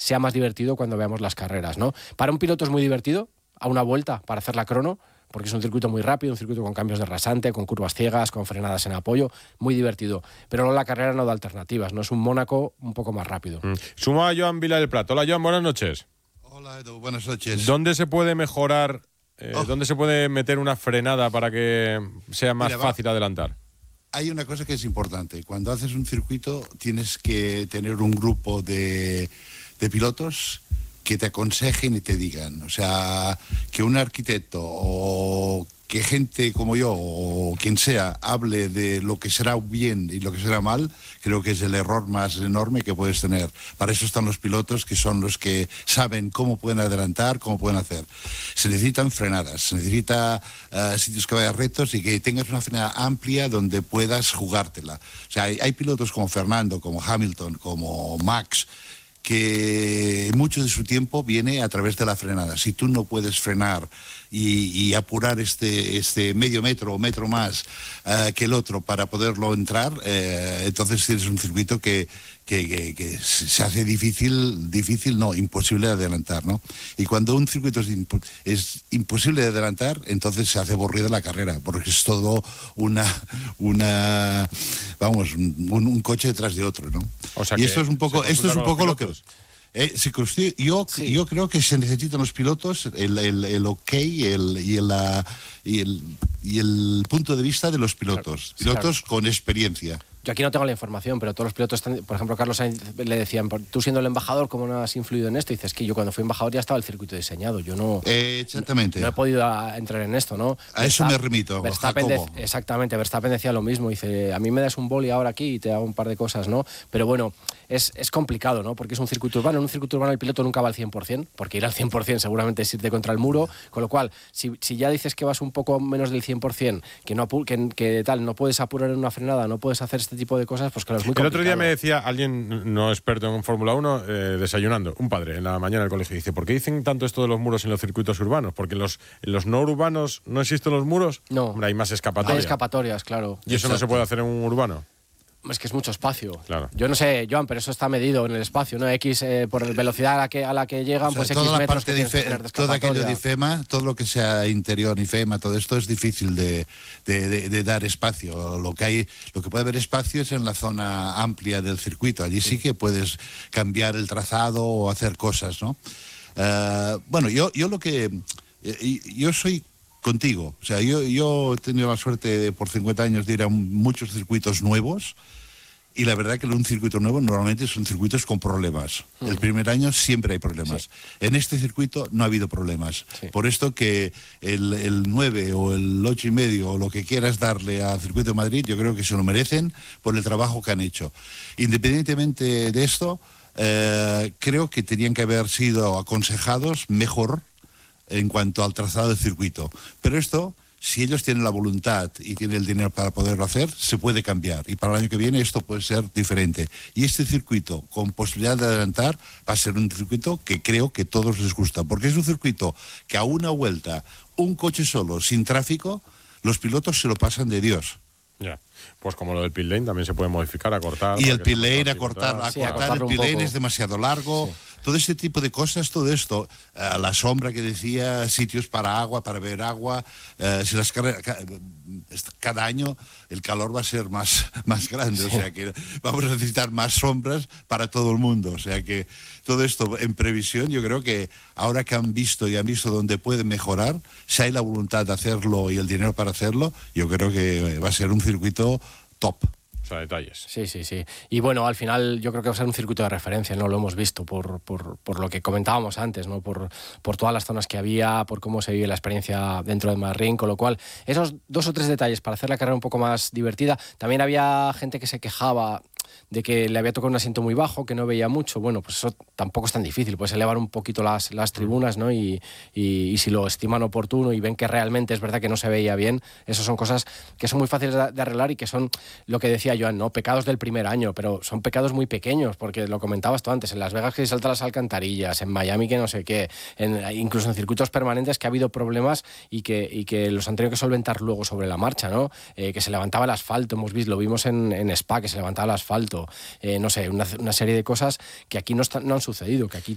sea más divertido cuando veamos las carreras, ¿no? Para un piloto es muy divertido, a una vuelta para hacer la crono, porque es un circuito muy rápido, un circuito con cambios de rasante, con curvas ciegas, con frenadas en apoyo, muy divertido. Pero no, la carrera no da alternativas, no es un Mónaco un poco más rápido. Suma a Joan Vila del Prat. Hola, Joan, buenas noches. Hola, Edu, buenas noches. ¿Dónde se puede mejorar, dónde se puede meter una frenada para que sea más fácil adelantar? Hay una cosa que es importante. Cuando haces un circuito tienes que tener un grupo de pilotos que te aconsejen y te digan. O sea, que un arquitecto o que gente como yo o quien sea hable de lo que será bien y lo que será mal, creo que es el error más enorme que puedes tener. Para eso están los pilotos, que son los que saben cómo pueden adelantar, cómo pueden hacer. Se necesitan frenadas, se necesita sitios que vayan rectos y que tengas una frenada amplia donde puedas jugártela. O sea, hay pilotos como Fernando, como Hamilton, como Max, que mucho de su tiempo viene a través de la frenada. Si tú no puedes frenar y apurar este medio metro o metro más que el otro para poderlo entrar, entonces tienes un circuito que se hace imposible de adelantar, ¿no? Y cuando un circuito es imposible de adelantar, entonces se hace aburrida la carrera, porque es todo un coche detrás de otro, ¿no? O sea, y esto es un poco lo que... Yo creo que se necesitan los pilotos, el ok y el punto de vista de los pilotos. Pilotos con experiencia. Yo aquí no tengo la información, pero todos los pilotos, por ejemplo, Carlos Sainz le decían, tú siendo el embajador, ¿cómo no has influido en esto? Y dices que yo cuando fui embajador ya estaba el circuito diseñado, yo no... Exactamente. No he podido entrar en esto, ¿no? A eso me remito, exactamente, Verstappen decía lo mismo, dice, a mí me das un boli ahora aquí y te hago un par de cosas, ¿no? Pero bueno, es complicado, ¿no? Porque es un circuito urbano, en un circuito urbano el piloto nunca va al 100%, porque ir al 100% seguramente es irte contra el muro, con lo cual, si ya dices que vas un poco menos del 100%, que no puedes apurar en una frenada, no puedes hacer este tipo de cosas, pues claro, es muy complicado. El otro día me decía alguien no experto en Fórmula 1, desayunando, un padre en la mañana del colegio, dice, ¿por qué dicen tanto esto de los muros en los circuitos urbanos? Porque en los no urbanos no existen los muros. No. Hombre, hay más escapatorias. Hay escapatorias, claro. ¿Y eso no se puede hacer en un urbano? Es que es mucho espacio. Claro. Yo no sé, Joan, pero eso está medido en el espacio, ¿no? X por la velocidad a la que llegan, pues X metros que tienes que tener de todo aquello de escapatoria. IFEMA, todo lo que sea interior, IFEMA, todo esto es difícil de dar espacio. Lo que puede haber espacio es en la zona amplia del circuito. Allí sí que puedes cambiar el trazado o hacer cosas, ¿no? Bueno, yo soy contigo. O sea, yo he tenido la suerte por 50 años de ir a muchos circuitos nuevos. Y la verdad que un circuito nuevo normalmente son circuitos con problemas. El primer año siempre hay problemas. Sí. En este circuito no ha habido problemas. Sí. Por esto que el 9 o el 8,5 o lo que quieras darle al Circuito de Madrid, yo creo que se lo merecen por el trabajo que han hecho. Independientemente de esto, creo que tenían que haber sido aconsejados mejor en cuanto al trazado del circuito. Pero esto, si ellos tienen la voluntad y tienen el dinero para poderlo hacer, se puede cambiar. Y para el año que viene esto puede ser diferente. Y este circuito, con posibilidad de adelantar, va a ser un circuito que creo que a todos les gusta. Porque es un circuito que a una vuelta, un coche solo, sin tráfico, los pilotos se lo pasan de Dios. Ya. Pues como lo del pit lane también se puede modificar, acortar. Y el pit lane, acortar el pit lane es demasiado largo. Sí. Todo este tipo de cosas, todo esto, la sombra que decía, sitios para agua, para beber agua, si las carreras, cada año el calor va a ser más grande, o sea que vamos a necesitar más sombras para todo el mundo, o sea que todo esto en previsión, yo creo que ahora que han visto dónde pueden mejorar, si hay la voluntad de hacerlo y el dinero para hacerlo, yo creo que va a ser un circuito top. O sea, detalles. Sí. Y bueno, al final yo creo que va a ser un circuito de referencia, ¿no? Lo hemos visto por lo que comentábamos antes, ¿no? Por todas las zonas que había, por cómo se vive la experiencia dentro de Marrín, con lo cual, esos 2 o 3 detalles para hacer la carrera un poco más divertida. También había gente que se quejaba de que le había tocado un asiento muy bajo, que no veía mucho. Bueno, pues eso tampoco es tan difícil, puedes elevar un poquito las tribunas, ¿no? Y si lo estiman oportuno y ven que realmente es verdad que no se veía bien, eso son cosas que son muy fáciles de arreglar y que son lo que decía Joan, ¿no? Pecados del primer año, pero son pecados muy pequeños, porque lo comentabas tú antes, en Las Vegas que se saltan las alcantarillas, en Miami que no sé qué, incluso en circuitos permanentes que ha habido problemas y que los han tenido que solventar luego sobre la marcha, ¿no? Que se levantaba el asfalto, lo vimos en Spa, que se levantaba el asfalto, no sé, una serie de cosas que aquí no han sucedido, que aquí